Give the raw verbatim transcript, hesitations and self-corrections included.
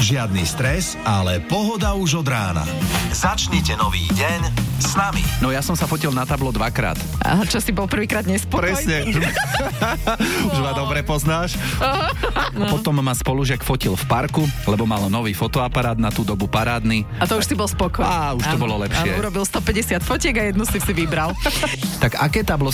Žiadny stres, ale pohoda už od rána. Začnite nový deň s nami. No ja som sa fotil na tablo dvakrát. A čo si bol prvýkrát nespokojný? Presne. Už ma dobre poznáš. No. Potom ma spolužiak fotil v parku, lebo mal nový fotoaparát, na tú dobu parádny. A to už si bol spokojný. Á, už to áno, bolo lepšie. Áno, urobil stopäťdesiat fotiek a jednu si si vybral. Tak aké tablo